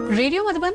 Radio Madhuban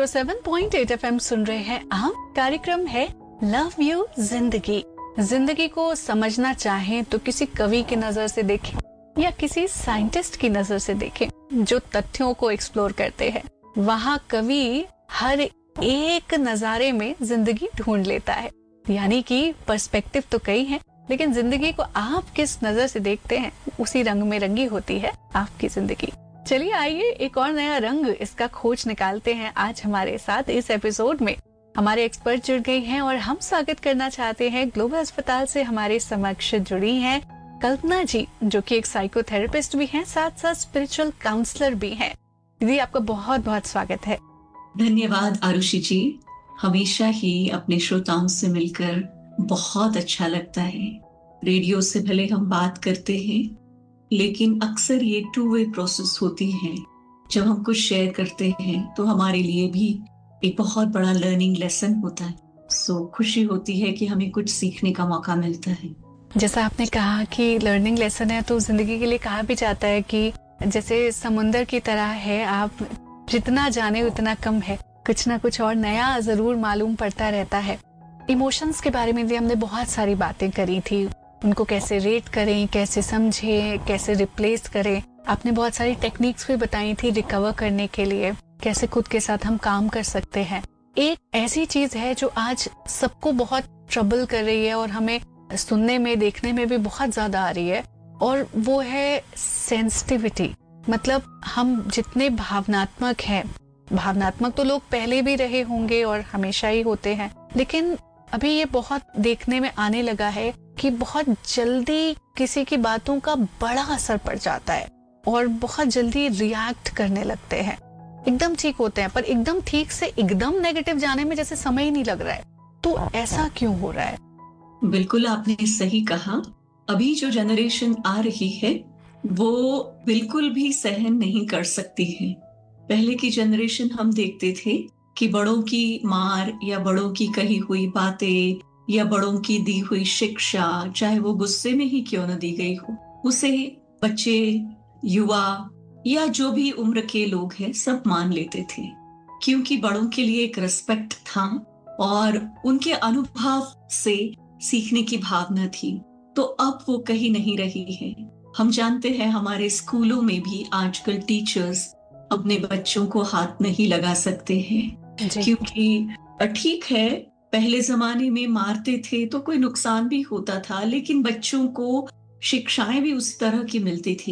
107.8 FM सुन रहे हैं आप। कार्यक्रम है लव यू जिंदगी। जिंदगी को समझना चाहें तो किसी कवि की नजर से देखें या किसी साइंटिस्ट की नजर से देखें जो तथ्यों को एक्सप्लोर करते हैं। वहाँ कवि हर एक नजारे में जिंदगी ढूंढ लेता है। यानी कि पर्सपेक्टिव तो कई हैं, लेकिन जिंदगी को आप किस नजर से देखते हैं उसी रंग में रंगी होती है आपकी जिंदगी। चलिए आइए एक और नया रंग इसका खोज निकालते हैं। आज हमारे साथ इस एपिसोड में हमारे एक्सपर्ट जुड़ गई हैं और हम स्वागत करना चाहते हैं ग्लोबल अस्पताल से हमारे समक्ष जुड़ी हैं कल्पना जी, जो कि एक साइकोथेरेपिस्ट भी हैं, साथ साथ स्पिरिचुअल काउंसलर भी हैं। दीदी आपका बहुत बहुत स्वागत है। धन्यवाद आरुषि जी, हमेशा ही अपने श्रोताओं से मिलकर बहुत अच्छा लगता है। रेडियो से भले हम बात करते हैं, लेकिन अक्सर ये टू वे प्रोसेस होती है। जब हम कुछ शेयर करते हैं तो हमारे लिए भी एक बहुत बड़ा लर्निंग लेसन होता है। सो खुशी होती है कि हमें कुछ सीखने का मौका मिलता है। जैसा आपने कहा कि लर्निंग लेसन है, तो जिंदगी के लिए कहा भी जाता है कि जैसे समुंदर की तरह है, आप जितना जाने उतना कम है। कुछ ना कुछ और नया जरूर मालूम पड़ता रहता है। इमोशंस के बारे में भी हमने बहुत सारी बातें करी थी, उनको कैसे रेट करें, कैसे समझें, कैसे रिप्लेस करें। आपने बहुत सारी टेक्निक्स भी बताई थी रिकवर करने के लिए, कैसे खुद के साथ हम काम कर सकते हैं। एक ऐसी चीज है जो आज सबको बहुत ट्रबल कर रही है और हमें सुनने में देखने में भी बहुत ज्यादा आ रही है, और वो है सेंसिटिविटी। मतलब हम जितने भावनात्मक हैं, भावनात्मक तो लोग पहले भी रहे होंगे और हमेशा ही होते हैं, लेकिन अभी ये बहुत देखने में आने लगा है कि बहुत जल्दी किसी की बातों का बड़ा असर पड़ जाता है और बहुत जल्दी रिएक्ट करने लगते हैं। एकदम ठीक होते हैं पर एकदम ठीक से एकदम नेगेटिव जाने में जैसे समय ही नहीं लग रहा है। तो ऐसा क्यों हो रहा है? बिल्कुल आपने सही कहा। अभी जो जनरेशन आ रही है वो बिल्कुल भी सहन नहीं कर सकती है। पहले की जनरेशन हम देखते थे कि बड़ों की मार या बड़ों की कही हुई बातें या बड़ों की दी हुई शिक्षा, चाहे वो गुस्से में ही क्यों न दी गई हो, उसे बच्चे, युवा या जो भी उम्र के लोग हैं सब मान लेते थे, क्योंकि बड़ों के लिए एक रिस्पेक्ट था और उनके अनुभव से सीखने की भावना थी। तो अब वो कहीं नहीं रही है। हम जानते हैं हमारे स्कूलों में भी आजकल टीचर्स अपने बच्चों को हाथ नहीं लगा सकते हैं, क्योंकि ठीक है पहले जमाने में मारते थे तो कोई नुकसान भी होता था, लेकिन बच्चों को शिक्षाएं भी उस तरह की मिलती थी।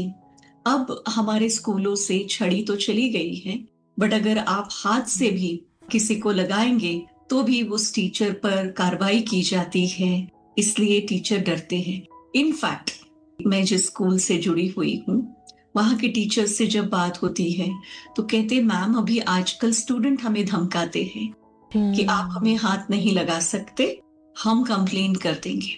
अब हमारे स्कूलों से छड़ी तो चली गई है, बट अगर आप हाथ से भी किसी को लगाएंगे तो भी उस टीचर पर कार्रवाई की जाती है, इसलिए टीचर डरते हैं। इनफैक्ट मैं जिस स्कूल से जुड़ी हुई हूँ वहां के टीचर से जब बात होती है तो कहते मैम अभी आजकल स्टूडेंट हमें धमकाते हैं कि आप हमें हाथ नहीं लगा सकते, हम कंप्लेन कर देंगे।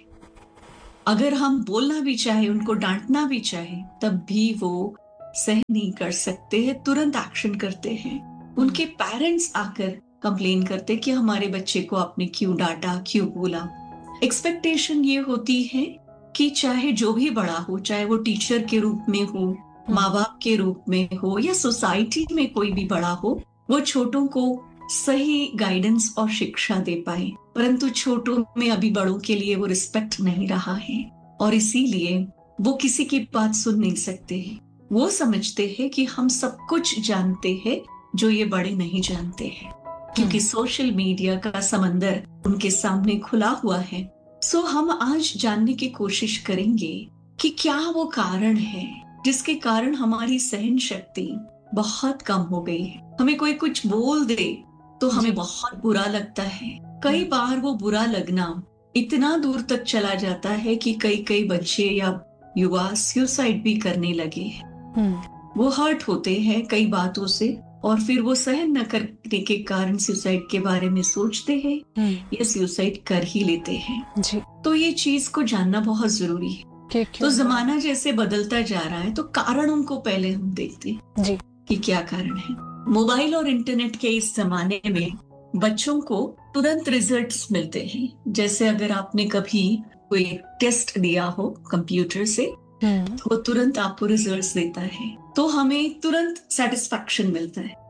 अगर हम बोलना भी चाहे, उनको डांटना भी चाहे, तब भी वो सहन नहीं कर सकते हैं, तुरंत एक्शन करते हैं। उनके पेरेंट्स आकर कंप्लेन करते कि हमारे बच्चे को आपने क्यों डांटा, क्यों बोला। एक्सपेक्टेशन ये होती है कि चाहे जो भी बड़ा हो, चाहे वो टीचर के रूप में हो, माँ बाप के रूप में हो या सोसाइटी में कोई भी बड़ा हो, वो छोटों को सही गाइडेंस और शिक्षा दे पाए। परंतु छोटों में अभी बड़ों के लिए वो रिस्पेक्ट नहीं रहा है और इसीलिए वो किसी की बात सुन नहीं सकते हैं। वो समझते हैं कि हम सब कुछ जानते हैं जो ये बड़े नहीं जानते हैं, क्योंकि सोशल मीडिया का समंदर उनके सामने खुला हुआ है। सो हम आज जानने की कोशिश करेंगे कि क्या वो कारण है जिसके कारण हमारी सहन शक्ति बहुत कम हो गई है। हमें कोई कुछ बोल दे तो हमें बहुत बुरा लगता है। कई बार वो बुरा लगना इतना दूर तक चला जाता है कि कई बच्चे या युवा सुसाइड भी करने लगे हैं। वो हर्ट होते हैं कई बातों से और फिर वो सहन न करने के कारण सुसाइड के बारे में सोचते हैं या सुसाइड कर ही लेते हैं। तो ये चीज को जानना बहुत जरूरी है। तो जमाना जैसे बदलता जा रहा है तो कारणों को पहले हम देखते हैं कि क्या कारण है। मोबाइल और इंटरनेट के इस जमाने में बच्चों को तुरंत रिजल्ट्स मिलते हैं। जैसे अगर आपने कभी कोई टेस्ट दिया हो कंप्यूटर से तो तुरंत आपको रिजल्ट्स देता है, तो हमें तुरंत सेटिस्फैक्शन मिलता है।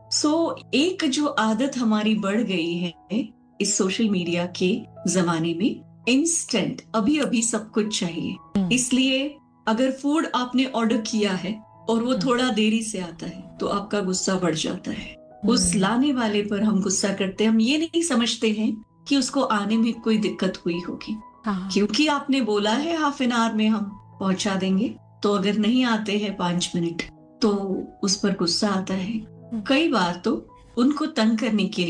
एक जो आदत हमारी बढ़ गई है इस सोशल मीडिया के जमाने में, इंस्टेंट, अभी अभी सब कुछ चाहिए। इसलिए अगर फूड आपने ऑर्डर किया है और वो थोड़ा देरी से आता है तो आपका गुस्सा बढ़ जाता है। उस लाने वाले पर हम गुस्सा करते हैं। हम ये नहीं समझते हैं कि उसको आने में कोई दिक्कत हुई होगी, क्योंकि आपने बोला है हाफ एन आवर में हम पहुंचा देंगे, तो अगर नहीं आते हैं 5 मिनट तो उस पर गुस्सा आता है। कई बार तो उनको तंग करने के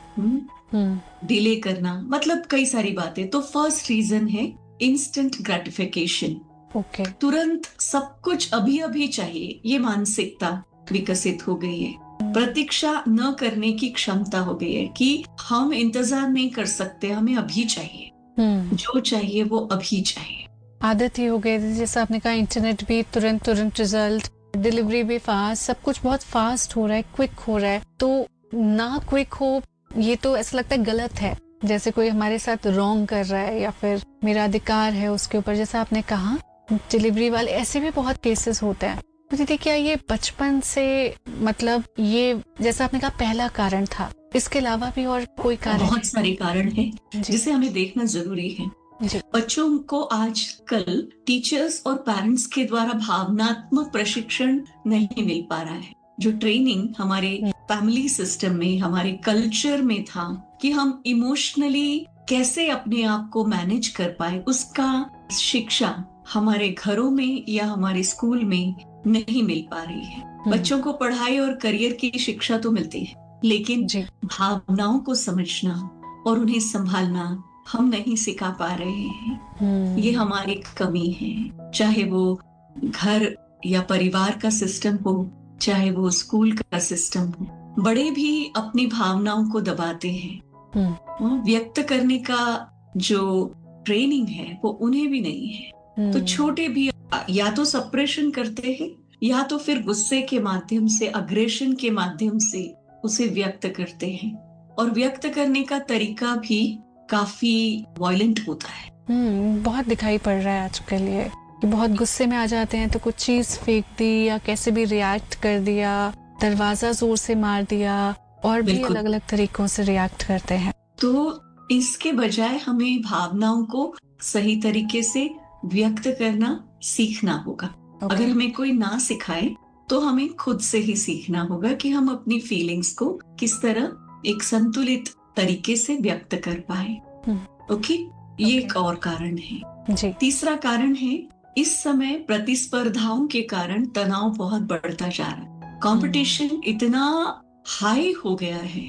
लिए डिले करना, मतलब कई सारी बातें। तो फर्स्ट रीजन है इंस्टेंट ग्रेटिफिकेशन। तुरंत सब कुछ अभी अभी चाहिए, ये मानसिकता विकसित हो गई है। प्रतीक्षा न करने की क्षमता हो गई है कि हम इंतजार नहीं कर सकते, हमें अभी चाहिए, जो चाहिए वो अभी चाहिए। आदत ही हो गई थी, जैसा आपने कहा, इंटरनेट भी तुरंत रिजल्ट, डिलीवरी भी फास्ट, सब कुछ बहुत फास्ट हो रहा है, क्विक हो रहा है। तो ना क्विक हो, ये तो ऐसा लगता है गलत है, जैसे कोई हमारे साथ रॉन्ग कर रहा है या फिर मेरा अधिकार है उसके ऊपर। जैसा आपने कहा डिलीवरी वाले, ऐसे भी बहुत केसेस होते हैं। तो दीदी, क्या ये बचपन से, मतलब ये जैसा आपने कहा पहला कारण था, इसके अलावा भी और कोई कारण? बहुत सारे कारण हैं जिसे हमें देखना जरूरी है। बच्चों को आजकल टीचर्स और पेरेंट्स के द्वारा भावनात्मक प्रशिक्षण नहीं मिल पा रहा है। जो ट्रेनिंग हमारे फैमिली सिस्टम में, हमारे कल्चर में था कि हम इमोशनली कैसे अपने आप को मैनेज कर पाए, उसका शिक्षा हमारे घरों में या हमारे स्कूल में नहीं मिल पा रही है। बच्चों को पढ़ाई और करियर की शिक्षा तो मिलती है, लेकिन भावनाओं को समझना और उन्हें संभालना हम नहीं सिखा पा रहे हैं। ये हमारी कमी है। चाहे वो घर या परिवार का सिस्टम हो, चाहे वो स्कूल का सिस्टम हो, बड़े भी अपनी भावनाओं को दबाते हैं। व्यक्त करने का जो ट्रेनिंग है वो उन्हें भी नहीं है। तो छोटे भी या तो सप्रेशन करते हैं या तो फिर गुस्से के माध्यम से, अग्रेशन के माध्यम से उसे व्यक्त करते हैं। और व्यक्त करने का तरीका भी काफी वायलेंट होता है। बहुत दिखाई पड़ रहा है आजकल ये, कि बहुत गुस्से में आ जाते हैं तो कुछ चीज फेंक दी या कैसे भी रिएक्ट कर दिया, दरवाजा जोर से मार दिया, और भी अलग अलग तरीकों से रिएक्ट करते हैं। तो इसके बजाय हमें भावनाओं को सही तरीके से व्यक्त करना सीखना होगा। अगर हमें कोई ना सिखाए तो हमें खुद से ही सीखना होगा कि हम अपनी फीलिंग्स को किस तरह एक संतुलित तरीके से व्यक्त कर पाए। ये एक और कारण है। तीसरा कारण है, इस समय प्रतिस्पर्धाओं के कारण तनाव बहुत बढ़ता जा रहा है। कंपटीशन इतना हाई हो गया है,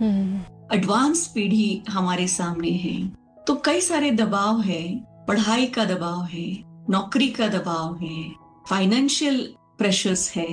एडवांस पीढ़ी हमारे सामने है, तो कई सारे दबाव है। पढ़ाई का दबाव है, नौकरी का दबाव है, फाइनेंशियल प्रेशर्स है।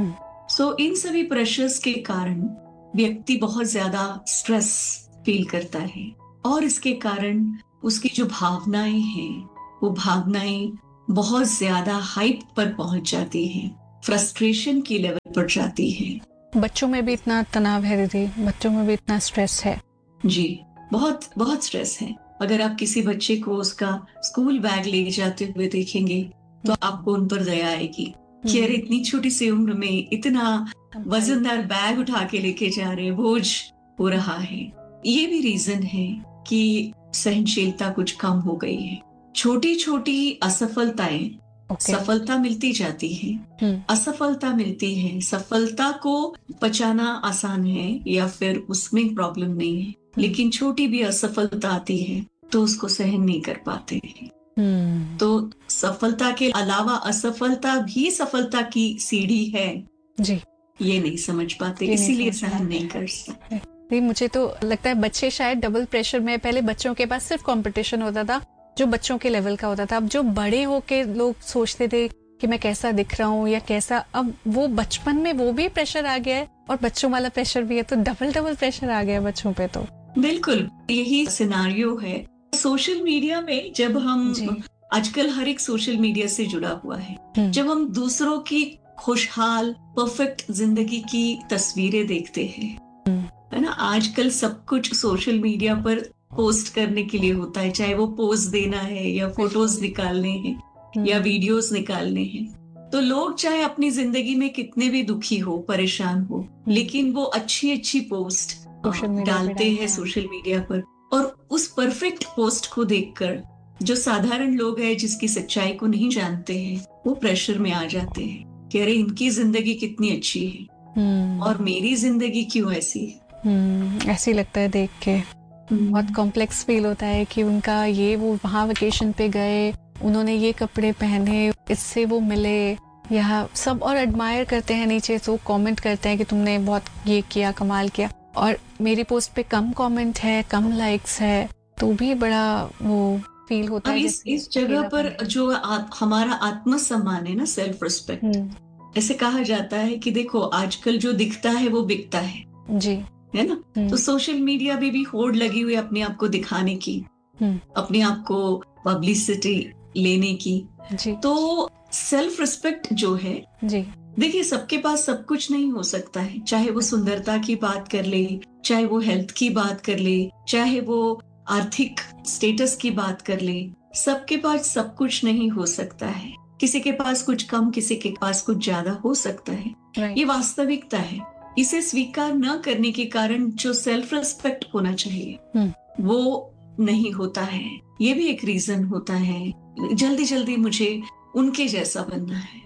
इन सभी प्रेशर्स के कारण व्यक्ति बहुत ज्यादा स्ट्रेस फील करता है, और इसके कारण उसकी जो भावनाएं हैं वो भावनाएं बहुत ज्यादा हाइप पर पहुंच जाती हैं, फ्रस्ट्रेशन की लेवल पर जाती है। बच्चों में भी इतना तनाव है दीदी, बच्चों में भी इतना स्ट्रेस है। जी, बहुत बहुत स्ट्रेस है। अगर आप किसी बच्चे को उसका स्कूल बैग ले जाते हुए देखेंगे तो आपको उन पर दया आएगी कि अरे इतनी छोटी सी उम्र में इतना वजनदार बैग उठा के लेके जा रहे, बोझ हो रहा है। ये भी रीजन है कि सहनशीलता कुछ कम हो गई है। छोटी छोटी असफलताएं, सफलता मिलती जाती है, असफलता मिलती है। सफलता को पचाना आसान है या फिर उसमें प्रॉब्लम नहीं है, लेकिन छोटी भी असफलता आती है तो उसको सहन नहीं कर पाते हैं। तो सफलता के अलावा असफलता भी सफलता की सीढ़ी है जी, ये नहीं समझ पाते, इसीलिए सहन नहीं कर सकते। मुझे तो लगता है बच्चे शायद डबल प्रेशर में, पहले बच्चों के पास सिर्फ कंपटीशन होता था जो बच्चों के लेवल का होता था। अब जो बड़े होके लोग सोचते थे कि मैं कैसा दिख रहा हूँ या कैसा, अब वो बचपन में वो भी प्रेशर आ गया है और बच्चों वाला प्रेशर भी है, तो डबल प्रेशर आ गया बच्चों पे। तो बिल्कुल यही सिनारियो है सोशल मीडिया में। जब हम आजकल हर एक सोशल मीडिया से जुड़ा हुआ है, जब हम दूसरों की खुशहाल परफेक्ट जिंदगी की तस्वीरें देखते हैं, है ना, आजकल सब कुछ सोशल मीडिया पर पोस्ट करने के लिए होता है, चाहे वो पोस्ट देना है या फोटोज निकालने हैं या वीडियोस निकालने हैं। तो लोग चाहे अपनी जिंदगी में कितने भी दुखी हो, परेशान हो, लेकिन वो अच्छी अच्छी पोस्ट सोशल मीडिया पे डालते हैं सोशल मीडिया पर, और उस परफेक्ट पोस्ट को देखकर जो साधारण लोग हैं, जिसकी सच्चाई को नहीं जानते हैं, वो प्रेशर में आ जाते हैं कि अरे इनकी जिंदगी कितनी अच्छी है और मेरी जिंदगी क्यों ऐसी है। ऐसे लगता है देख के, बहुत कॉम्प्लेक्स फील होता है कि उनका ये, वो वहाँ वेकेशन पे गए, उन्होंने ये कपड़े पहने, इससे वो मिले, यह सब, और एडमायर करते हैं, नीचे तो कमेंट करते हैं कि तुमने बहुत ये किया, कमाल किया, और मेरी पोस्ट पे कम कमेंट है, कम लाइक्स है, तो भी बड़ा वो फील होता है। इस जगह पर जो हमारा आत्मसम्मान है ना, सेल्फ रिस्पेक्ट, ऐसे कहा जाता है कि देखो आजकल जो दिखता है वो बिकता है जी, है ना। तो सोशल मीडिया पे भी होड़ लगी हुई अपने आप को दिखाने की, अपने आप को पब्लिसिटी लेने की जी। तो सेल्फ रिस्पेक्ट जो है जी, देखिए सबके पास सब कुछ नहीं हो सकता है, चाहे वो सुंदरता की बात कर ले, चाहे वो हेल्थ की बात कर ले, चाहे वो आर्थिक स्टेटस की बात कर ले, सबके पास सब कुछ नहीं हो सकता है। किसी के पास कुछ कम, किसी के पास कुछ ज्यादा हो सकता है। ये वास्तविकता है। इसे स्वीकार न करने के कारण जो सेल्फ रिस्पेक्ट होना चाहिए वो नहीं होता है। ये भी एक रीजन होता है, जल्दी जल्दी मुझे उनके जैसा बनना है।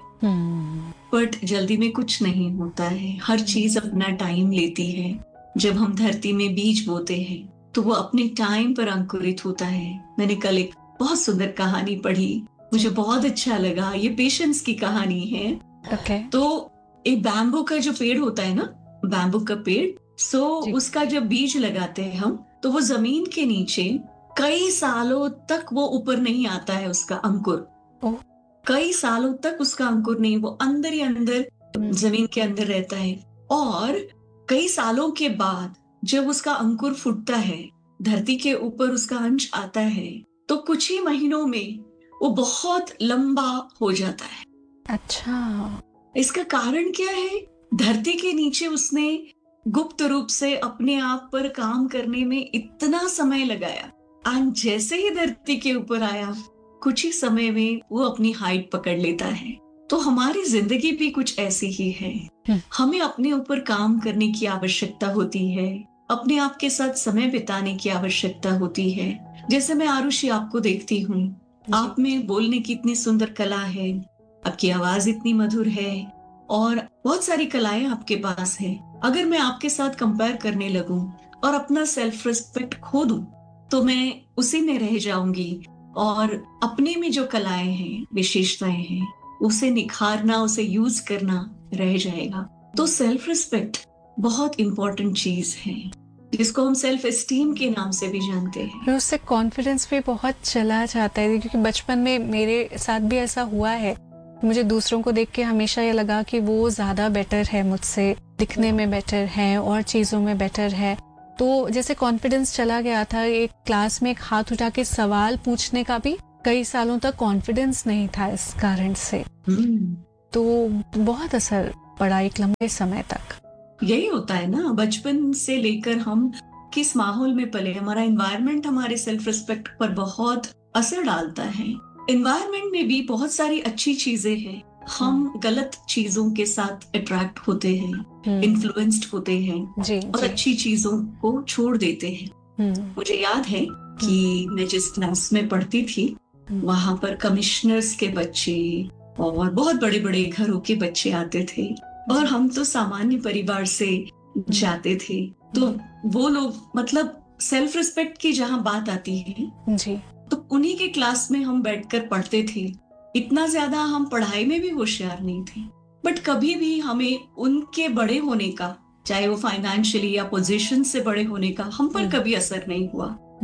बट जल्दी में कुछ नहीं होता है, हर चीज अपना टाइम लेती है। जब हम धरती में बीज बोते हैं तो वो अपने टाइम पर अंकुरित होता है। मैंने कल एक बहुत सुंदर कहानी पढ़ी, मुझे बहुत अच्छा लगा। ये पेशेंस की कहानी है। तो एक बैम्बू का जो पेड़ होता है ना, बैम्बू का पेड़, उसका जब बीज लगाते हैं हम, तो वो जमीन के नीचे कई सालों तक वो ऊपर नहीं आता है, उसका अंकुर कई सालों तक उसका अंकुर नहीं, वो अंदर ही अंदर जमीन के अंदर रहता है। और कई सालों के बाद जब उसका अंकुर फूटता है, धरती के ऊपर उसका अंश आता है, तो कुछ ही महीनों में वो बहुत लंबा हो जाता है। अच्छा, इसका कारण क्या है? धरती के नीचे उसने गुप्त रूप से अपने आप पर काम करने में इतना समय लगाया, और जैसे ही धरती के ऊपर आया, कुछ ही समय में वो अपनी हाइट पकड़ लेता है। तो हमारी जिंदगी भी कुछ ऐसी ही है। हमें अपने ऊपर काम करने की आवश्यकता होती है, अपने आप के साथ समय बिताने की आवश्यकता होती है। जैसे मैं आरुषि आपको देखती हूँ, आप में बोलने की इतनी सुंदर कला है, आपकी आवाज इतनी मधुर है, और बहुत सारी कलाएं आपके पास है। अगर मैं आपके साथ कंपेयर करने लगूं और अपना सेल्फ रिस्पेक्ट खो दूं, तो मैं उसी में रह जाऊंगी, और अपने में जो कलाएं हैं, विशेषताएं हैं, उसे निखारना, उसे यूज करना रह जाएगा। तो सेल्फ रिस्पेक्ट बहुत इंपॉर्टेंट चीज है, जिसको हम सेल्फ एस्टीम के नाम से भी जानते हैं। उससे कॉन्फिडेंस भी बहुत चला जाता है, क्योंकि बचपन में मेरे साथ भी ऐसा हुआ है। मुझे दूसरों को देख के हमेशा ये लगा कि वो ज्यादा बेटर है मुझसे, दिखने में बेटर है और चीजों में बेटर है। तो जैसे कॉन्फिडेंस चला गया था। एक क्लास में एक हाथ उठा के सवाल पूछने का भी कई सालों तक कॉन्फिडेंस नहीं था इस कारण से। तो बहुत असर पड़ा एक लंबे समय तक। यही होता है ना, बचपन से लेकर हम किस माहौल में पले, हमारा एनवायरनमेंट हमारे सेल्फ रिस्पेक्ट पर बहुत असर डालता है। एनवायरनमेंट में भी बहुत सारी अच्छी चीजें हैं, हम गलत चीजों के साथ अट्रैक्ट होते हैं, इन्फ्लुएंस्ड होते हैं, और अच्छी चीजों को छोड़ देते हैं। मुझे याद है कि मैं जिस क्लास में पढ़ती थी, वहां पर कमिश्नर्स के बच्चे और बहुत बड़े बड़े घरों के बच्चे आते थे, और हम तो सामान्य परिवार से जाते थे। तो वो लोग, मतलब सेल्फ रिस्पेक्ट की जहाँ बात आती है जी, तो उन्हीं के क्लास में हम बैठकर पढ़ते थे। इतना ज्यादा हम पढ़ाई में भी होशियार नहीं थे, बट कभी भी हमें उनके बड़े होने का, चाहे वो फाइनेंशियली या पोजीशन से बड़े होने का, हम पर कभी असर नहीं हुआ।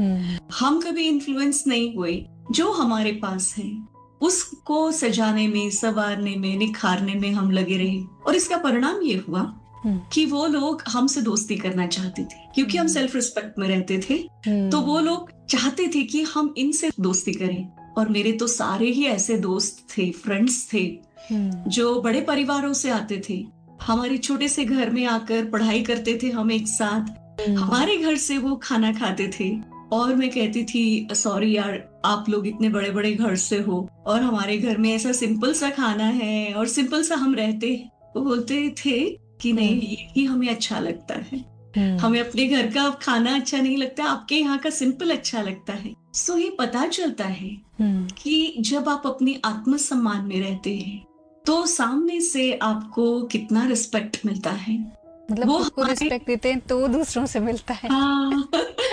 हम कभी इन्फ्लुएंस नहीं हुए। जो हमारे पास है उसको सजाने में, संवारने में, निखारने में हम लगे रहे, और इसका परिणाम ये हुआ कि वो लोग हमसे दोस्ती करना चाहते थे, क्योंकि हम सेल्फ रिस्पेक्ट में रहते थे। तो वो लोग चाहते थे कि हम इनसे दोस्ती करें। और मेरे तो सारे ही ऐसे दोस्त थे, फ्रेंड्स थे, जो बड़े परिवारों से आते थे, हमारे छोटे से घर में आकर पढ़ाई करते थे हम एक साथ, हमारे घर से वो खाना खाते थे, और मैं कहती थी सॉरी यार, आप लोग इतने बड़े बड़े घर से हो और हमारे घर में ऐसा सिंपल सा खाना है और सिंपल सा हम रहते हैं। वो बोलते थे कि नहीं, ये ही हमें अच्छा लगता है, हमें अपने घर का खाना अच्छा नहीं लगता, आपके यहाँ का सिंपल अच्छा लगता है। सो ये पता चलता है कि जब आप अपने आत्मसम्मान में रहते हैं तो सामने से आपको कितना रिस्पेक्ट मिलता है। मतलब वो खुद को हमारे रिस्पेक्ट देते हैं तो दूसरों से मिलता है। हाँ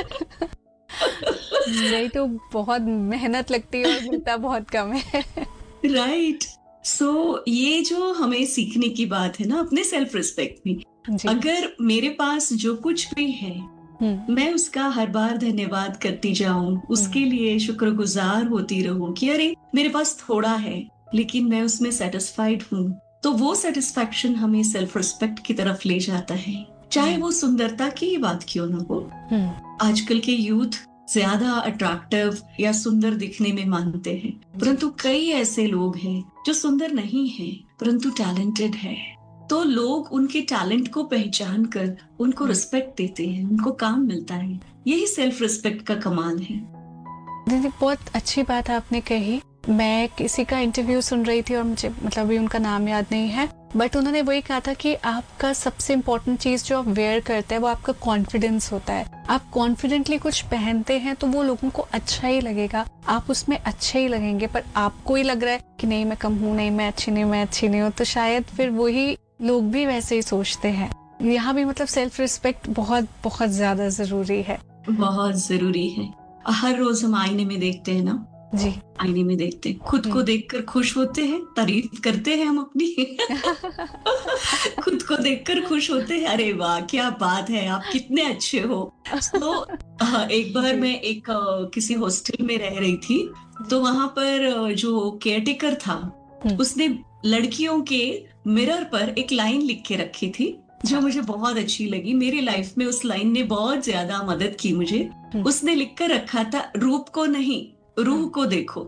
नहीं तो बहुत मेहनत लगती है और मिलता बहुत कम है। राइट। सो ये जो हमें सीखने की बात है ना अपने सेल्फ रिस्पेक्ट में, जी। अगर मेरे पास जो कुछ भी है मैं उसका हर बार धन्यवाद करती जाऊं, उसके लिए शुक्रगुजार होती रहूं कि अरे मेरे पास थोड़ा है लेकिन मैं उसमें सेटिस्फाइड हूं, तो वो सेटिस्फैक्शन हमें सेल्फ रिस्पेक्ट की तरफ ले जाता है, चाहे वो सुंदरता की ही बात क्यों ना हो। आजकल के यूथ ज्यादा अट्रैक्टिव या सुंदर दिखने में मानते हैं, परंतु कई ऐसे लोग हैं जो सुंदर नहीं हैं परंतु टैलेंटेड है। तो लोग उनके टैलेंट को पहचान कर उनको रिस्पेक्ट देते हैं, उनको काम मिलता है। यही सेल्फ रिस्पेक्ट का कमाल है। दीदी बहुत अच्छी बात आपने कही। मैं किसी का इंटरव्यू सुन रही थी और मुझे मतलब अभी उनका नाम याद नहीं है, बट उन्होंने वही कहा था कि आपका सबसे इम्पोर्टेंट चीज जो आप वेयर करते हैं वो आपका कॉन्फिडेंस होता है। आप कॉन्फिडेंटली कुछ पहनते हैं तो वो लोगों को अच्छा ही लगेगा, आप उसमें अच्छे ही लगेंगे। पर आपको ही लग रहा है कि नहीं मैं कम हूँ, नहीं मैं अच्छी नहीं हूँ, तो शायद फिर वही लोग भी वैसे ही सोचते हैं। यहाँ भी मतलब सेल्फ रिस्पेक्ट बहुत बहुत ज्यादा जरूरी है। बहुत जरूरी है। हर रोज हम आईने में देखते हैं ना जी, आईने में देखते हैं, खुद को देखकर खुश होते हैं, तारीफ करते हैं हम अपनी खुद को देखकर खुश होते हैं, अरे वाह क्या बात है, आप कितने अच्छे हो। तो एक बार मैं एक किसी हॉस्टल में रह रही थी, तो वहां पर जो केयरटेकर था उसने लड़कियों के मिरर पर एक लाइन लिख के रखी थी जो मुझे बहुत अच्छी लगी। मेरी लाइफ में उस लाइन ने बहुत ज्यादा मदद की मुझे। उसने लिख कर रखा था, रूप को नहीं रूह को देखो।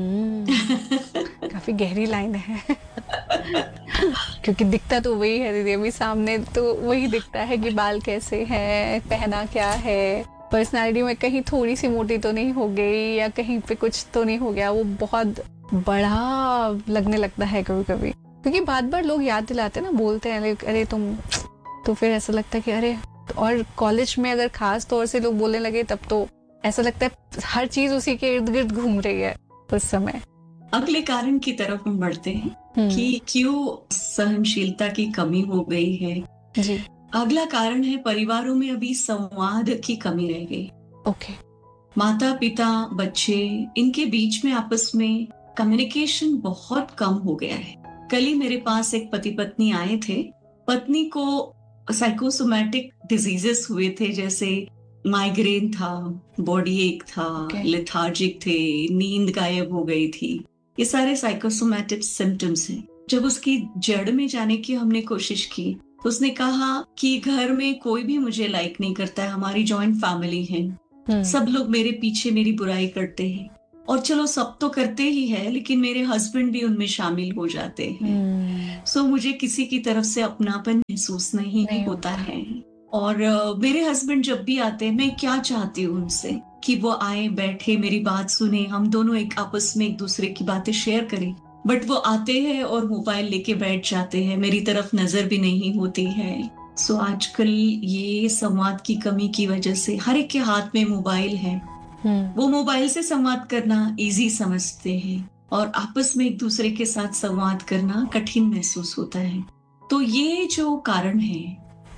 काफी गहरी लाइन है। क्योंकि दिखता तो वही है दीदी, अभी सामने तो वही दिखता है कि बाल कैसे हैं, पहना क्या है, पर्सनालिटी में कहीं थोड़ी सी मोटी तो नहीं हो गई या कहीं पे कुछ तो नहीं हो गया, वो बहुत बड़ा लगने लगता है कभी कभी। क्योंकि बार बार लोग याद दिलाते हैं ना, बोलते हैं अरे तुम, तो फिर ऐसा लगता है कि अरे। और कॉलेज में अगर खास तौर से लोग बोलने लगे तब तो ऐसा लगता है हर चीज उसी के इर्द गिर्द घूम रही है उस समय। अगले कारण की तरफ हम बढ़ते हैं कि क्यों सहनशीलता की कमी हो गई है। जी। अगला कारण है परिवारों में अभी संवाद की कमी रह गई। ओके। माता पिता बच्चे इनके बीच में आपस में कम्युनिकेशन बहुत कम हो गया है। कल ही मेरे पास एक पति पत्नी आए थे, पत्नी को साइकोसोमैटिक डिजीजेस हुए थे, जैसे माइग्रेन था, बॉडी एक था, लेथार्जिक थे, नींद गायब हो गई थी। ये सारे साइकोसोमैटिक सिम्टम्स हैं। जब उसकी जड़ में जाने की हमने कोशिश की तो उसने कहा कि घर में कोई भी मुझे लाइक नहीं करता है, हमारी जॉइंट फैमिली है, सब लोग मेरे पीछे मेरी बुराई करते हैं, और चलो सब तो करते ही है लेकिन मेरे हस्बैंड भी उनमें शामिल हो जाते हैं। सो मुझे किसी की तरफ से अपनापन महसूस नहीं होता है। और मेरे हस्बैंड जब भी आते हैं, मैं क्या चाहती हूँ उनसे कि वो आए, बैठे, मेरी बात सुने, हम दोनों एक आपस में एक दूसरे की बातें शेयर करें, बट वो आते हैं और मोबाइल लेके बैठ जाते हैं, मेरी तरफ नजर भी नहीं होती है। सो आजकल ये संवाद की कमी की वजह से हर एक के हाथ में मोबाइल है, वो मोबाइल से संवाद करना इजी समझते हैं और आपस में एक दूसरे के साथ संवाद करना कठिन महसूस होता है। तो ये जो कारण है,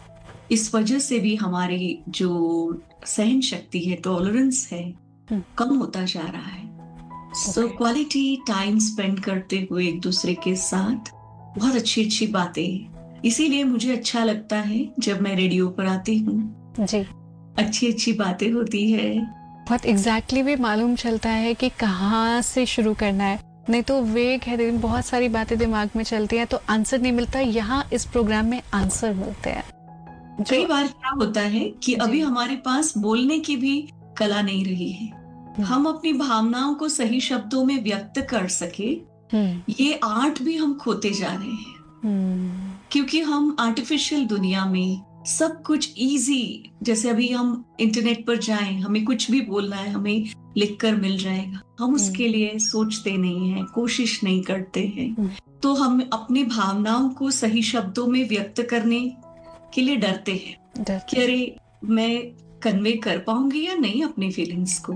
इस वजह से भी हमारी जो सहन शक्ति है, टॉलरेंस है, कम होता जा रहा है। सो क्वालिटी टाइम स्पेंड करते हुए एक दूसरे के साथ बहुत अच्छी अच्छी बातें, इसीलिए मुझे अच्छा लगता है जब मैं रेडियो पर आती हूँ जी, अच्छी अच्छी बातें होती है, बहुत एग्जैक्टली भी मालूम चलता है कि कहाँ से शुरू करना है। नहीं तो वेग है, बहुत सारी बातें दिमाग में चलती हैं तो आंसर नहीं मिलता। यहाँ इस प्रोग्राम में आंसर मिलते हैं। कई बार क्या होता है कि अभी हमारे पास बोलने की भी कला नहीं रही है, हम अपनी भावनाओं को सही शब्दों में व्यक्त कर सके, ये आर्ट भी हम खोते जा रहे हैं। क्योंकि हम आर्टिफिशियल दुनिया में सब कुछ इजी, जैसे अभी हम इंटरनेट पर जाएं, हमें कुछ भी बोलना है, हमें लिखकर मिल जाएगा, हम उसके लिए सोचते नहीं हैं, कोशिश नहीं करते हैं। तो हम अपनी भावनाओं को सही शब्दों में व्यक्त करने के लिए डरते हैं कि अरे मैं कन्वे कर पाऊंगी या नहीं अपनी फीलिंग्स को।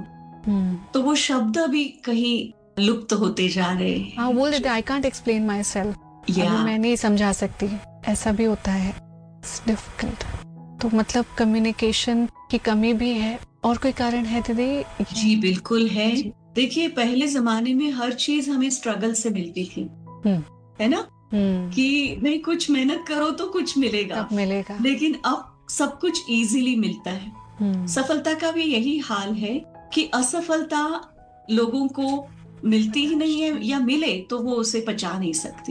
तो वो शब्द अभी कहीं लुप्त होते जा रहे हैं। हाँ, बोल देते I can't explain my self, मैं नहीं समझा सकती, ऐसा भी होता है, इट्स डिफिकल्ट। तो मतलब कम्युनिकेशन की कमी भी है, और कोई कारण है दीदी? जी बिल्कुल है। देखिए पहले जमाने में हर चीज हमें स्ट्रगल से मिलती थी, है ना, कि नहीं कुछ मेहनत करो तो कुछ मिलेगा, लेकिन अब सब कुछ इजीली मिलता है। सफलता का भी यही हाल है कि असफलता लोगों को मिलती ही नहीं है, या मिले तो वो उसे पचा नहीं सकती।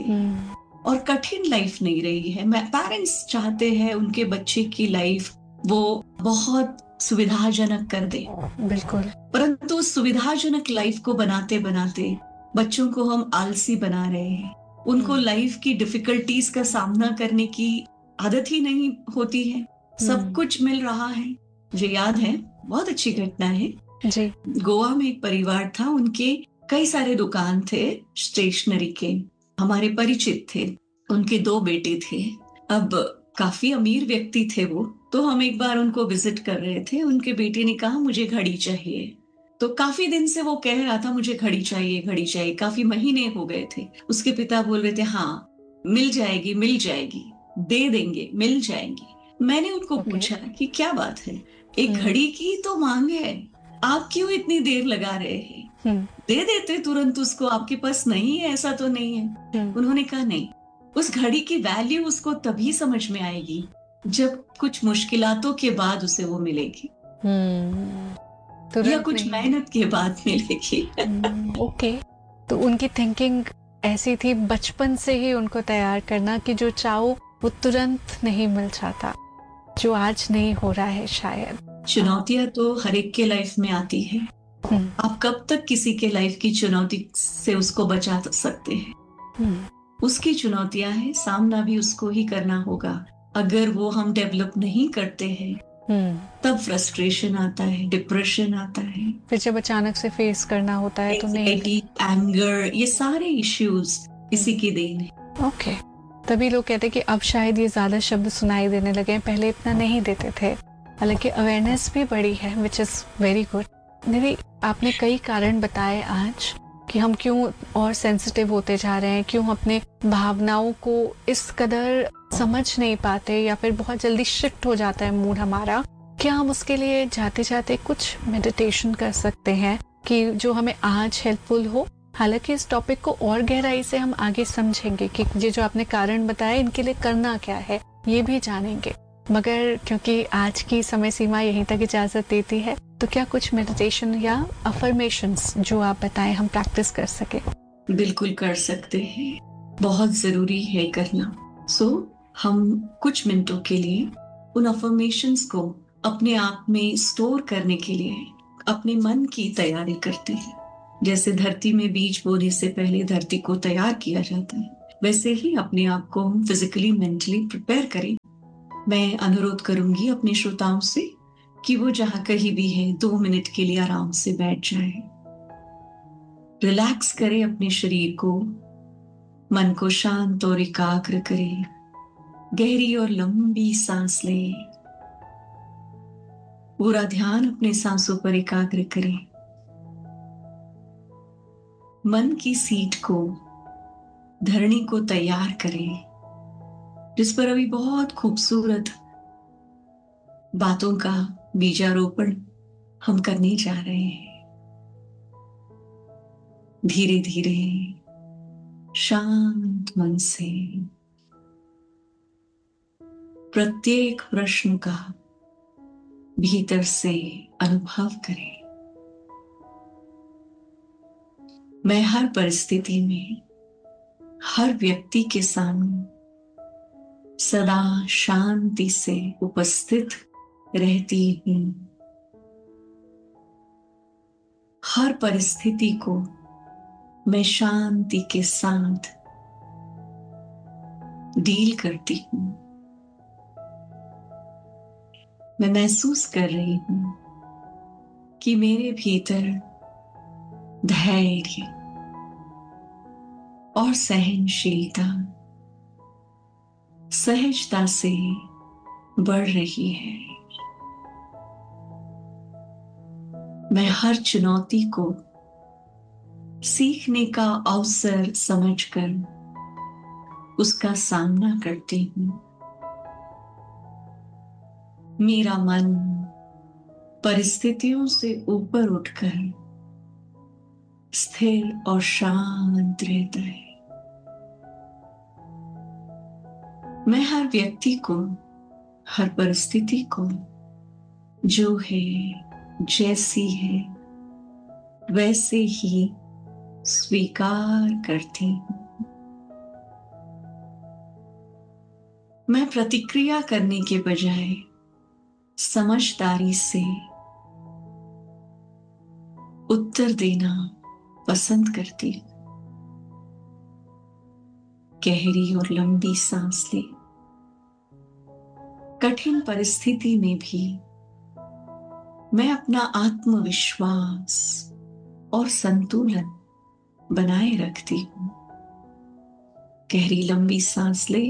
और कठिन लाइफ नहीं रही है। पेरेंट्स चाहते हैं उनके बच्चे की लाइफ वो बहुत सुविधाजनक कर दे, बिल्कुल, परंतु सुविधाजनक लाइफ को बनाते बनाते बच्चों को हम आलसी बना रहे हैं। उनको लाइफ की डिफिकल्टीज का सामना करने की आदत ही नहीं होती है। सब कुछ मिल रहा है। मुझे याद है, बहुत अच्छी घटना है जी। गोवा में एक परिवार था, उनके कई सारे दुकान थे स्टेशनरी के, हमारे परिचित थे। उनके 2 बेटे थे। अब काफी अमीर व्यक्ति थे वो। तो हम एक बार उनको विजिट कर रहे थे। उनके बेटे ने कहा मुझे घड़ी चाहिए। तो काफी दिन से वो कह रहा था मुझे घड़ी चाहिए, घड़ी चाहिए। काफी महीने हो गए थे। उसके पिता बोल रहे थे हाँ मिल जाएगी, मिल जाएगी, दे देंगे, मिल जाएंगी। मैंने उनको पूछा कि क्या बात है, एक घड़ी की तो मांग है, आप क्यों इतनी देर लगा रहे हैं? दे देते तुरंत उसको, आपके पास नहीं है ऐसा तो नहीं है। उन्होंने कहा नहीं, उस घड़ी की वैल्यू उसको तभी समझ में आएगी जब कुछ मुश्किलातों के बाद उसे वो मिलेगी, या कुछ मेहनत के बाद मिलेगी। ओके। तो उनकी थिंकिंग ऐसी थी, बचपन से ही उनको तैयार करना कि जो चाहो वो तुरंत नहीं मिल जाता, जो आज नहीं हो रहा है शायद। चुनौतियां तो हर एक के लाइफ में आती है। आप कब तक किसी के लाइफ की चुनौती से उसको बचा सकते हैं? उसकी चुनौतियां हैं, सामना भी उसको ही करना होगा। अगर वो हम डेवलप नहीं करते हैं तब फ्रस्ट्रेशन आता है, डिप्रेशन आता है, फिर जब अचानक से फेस करना होता है तो नहीं, एंगर, ये सारे इश्यूज इसी की देन है। ओके। तभी लोग कहते हैं कि अब शायद ये ज्यादा शब्द सुनाई देने लगे, पहले इतना नहीं देते थे। हालांकि अवेयरनेस भी बढ़ी है, विच इज वेरी गुड। दीदी आपने कई कारण बताए आज कि हम क्यों और सेंसिटिव होते जा रहे हैं, क्यों अपने भावनाओं को इस कदर समझ नहीं पाते, या फिर बहुत जल्दी शिफ्ट हो जाता है मूड हमारा। क्या हम उसके लिए जाते जाते कुछ मेडिटेशन कर सकते हैं कि जो हमें आज हेल्पफुल हो? हालांकि इस टॉपिक को और गहराई से हम आगे समझेंगे कि ये जो आपने कारण बताए इनके लिए करना क्या है, ये भी जानेंगे, मगर क्योंकि आज की समय सीमा यहीं तक इजाजत देती है, तो क्या कुछ मेडिटेशन या अफर्मेशंस जो आप बताएं हम प्रैक्टिस कर सके? बिल्कुल कर सकते हैं, बहुत जरूरी है करना। हम कुछ मिनटों के लिए उन अफर्मेशंस को अपने आप में स्टोर करने के लिए अपने मन की तैयारी करते हैं। जैसे धरती में बीज बोने से पहले धरती को तैयार किया जाता है, वैसे ही अपने आप को हम फिजिकली मेंटली प्रिपेयर करें। मैं अनुरोध करूंगी अपने श्रोताओं से कि वो जहां कहीं भी है 2 मिनट के लिए आराम से बैठ जाए, रिलैक्स करें अपने शरीर को, मन को शांत और एकाग्र करें, गहरी और लंबी सांस लें, पूरा ध्यान अपने सांसों पर एकाग्र करें। मन की सीट को, धरनी को तैयार करें, जिस पर अभी बहुत खूबसूरत बातों का बीजारोपण हम करने जा रहे हैं। धीरे धीरे शांत मन से प्रत्येक प्रश्न का भीतर से अनुभव करें। मैं हर परिस्थिति में, हर व्यक्ति के सामने सदा शांति से उपस्थित रहती हूं। हर परिस्थिति को मैं शांति के साथ डील करती हूं। मैं महसूस कर रही हूं कि मेरे भीतर धैर्य और सहनशीलता सहजता से बढ़ रही है। मैं हर चुनौती को सीखने का अवसर समझकर उसका सामना करती हूँ। मेरा मन परिस्थितियों से ऊपर उठकर स्थिर और शांत रहता है। मैं हर व्यक्ति को, हर परिस्थिति को जो है, जैसी है, वैसे ही स्वीकार करती हूँ। मैं प्रतिक्रिया करने के बजाय समझदारी से उत्तर देना पसंद करती हूँ। गहरी और लंबी सांस ले। कठिन परिस्थिति में भी मैं अपना आत्मविश्वास और संतुलन बनाए रखती हूँ। गहरी लंबी सांस ले।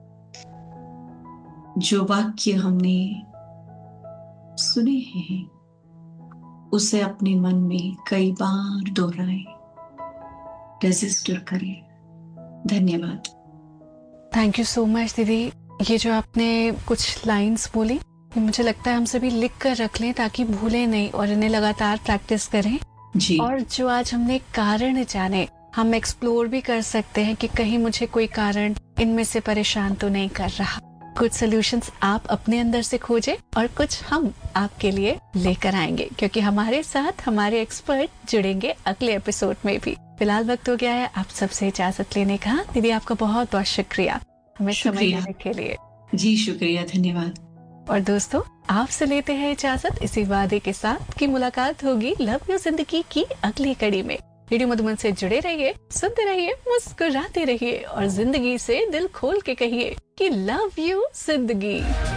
जो वाक्य हमने सुने हैं उसे अपने मन में कई बार दोहराएं, रजिस्टर करें। धन्यवाद। थैंक यू सो मच दीदी। ये जो आपने कुछ लाइंस बोली, ये मुझे लगता है हम सभी लिख कर रख लें ताकि भूलें नहीं और इन्हें लगातार प्रैक्टिस करें जी। और जो आज हमने कारण जाने, हम एक्सप्लोर भी कर सकते हैं कि कहीं मुझे कोई कारण इनमें से परेशान तो नहीं कर रहा। कुछ सॉल्यूशंस आप अपने अंदर से खोजें और कुछ हम आपके लिए लेकर आएंगे, क्योंकि हमारे साथ हमारे एक्सपर्ट जुड़ेंगे अगले एपिसोड में भी। फिलहाल वक्त हो गया है आप सबसे इजाजत लेने का। दीदी आपका बहुत बहुत शुक्रिया हमें समय देने के लिए। जी शुक्रिया, धन्यवाद। और दोस्तों आपसे लेते हैं इजाजत इसी वादे के साथ कि मुलाकात होगी लव यू जिंदगी की अगली कड़ी में। रेडियो मधुबन से जुड़े रहिए, सुनते रहिए, मुस्कुराते रहिए और जिंदगी से दिल खोल के कहिए कि लव यू जिंदगी।